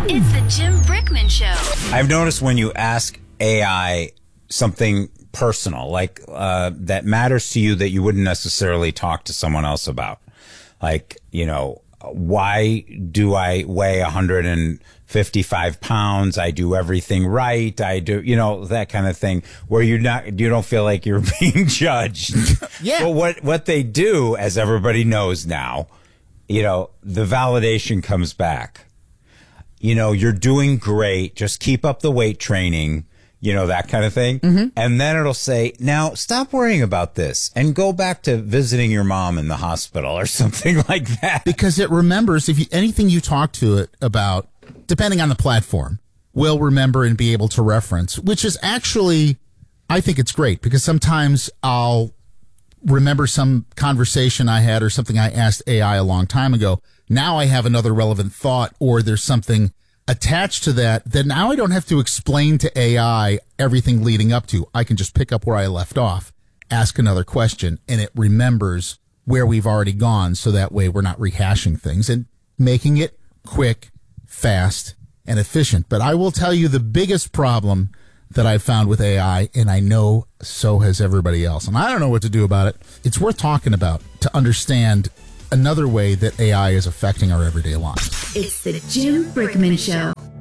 It's the Jim Brickman Show. I've noticed when you ask AI something personal, like that matters to you that you wouldn't necessarily talk to someone else about. Like, you know, why do I weigh 155 pounds? I do everything right. I do, you know, that kind of thing where you don't feel like you're being judged. Yeah. But what they do, as everybody knows now, you know, the validation comes back. You know, you're doing great. Just keep up the weight training, you know, that kind of thing. Mm-hmm. And then it'll say, now stop worrying about this and go back to visiting your mom in the hospital or something like that. Because it remembers anything you talk to it about, depending on the platform, will remember and be able to reference, which is actually, I think it's great because sometimes I'll remember some conversation I had or something I asked AI a long time ago. Now I have another relevant thought or there's something attached to that now I don't have to explain to AI everything leading up to. I can just pick up where I left off, ask another question, and it remembers where we've already gone. So that way we're not rehashing things and making it quick, fast, and efficient. But I will tell you the biggest problem that I've found with AI, and I know so has everybody else, and I don't know what to do about it. It's worth talking about to understand another way that AI is affecting our everyday lives. It's the Jim Brickman Show.